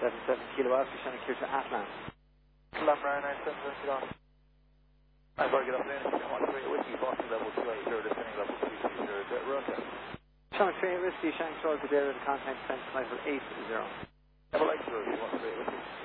77 Kilo Alpha, Shannon clear to Atlan. Lamar 977 Kilo Alpha. I'm very good afternoon. Shannon 13 Whiskey, Boston level 280, descending level 330, Roger. Shannon 3 Whiskey, Shannon towards the area of the contact, descent level 80. Double X, 138 Whiskey.